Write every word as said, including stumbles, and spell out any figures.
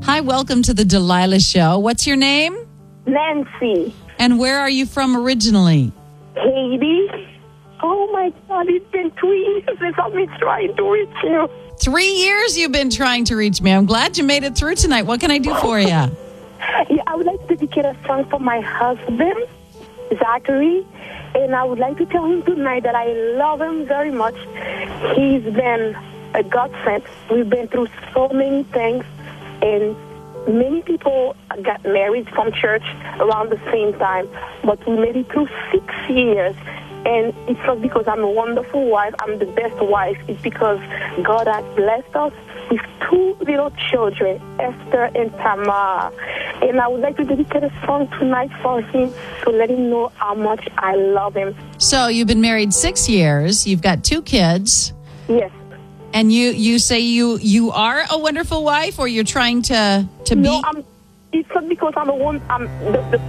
Hi, welcome to the Delilah Show. What's your name? Nancy. And where are you from originally? Haiti. Oh, my God, it's been two years since I've been trying to reach you. Three years you've been trying to reach me. I'm glad you made it through tonight. What can I do for you? Yeah, I would like to dedicate a song for my husband, Zachary, and I would like to tell him tonight that I love him very much. He's been a godsend. We've been through so many things, and many people got married from church around the same time, but we made it through six years. And it's not because I'm a wonderful wife, I'm the best wife. It's because God has blessed us with two little children, Esther and Tamar. And I would like to dedicate a song tonight for him to let him know how much I love him. So you've been married six years. You've got two kids. Yes. And you, you say you, you are a wonderful wife, or you're trying to, to No, be? I'm, it's not because I'm a woman. I'm the, the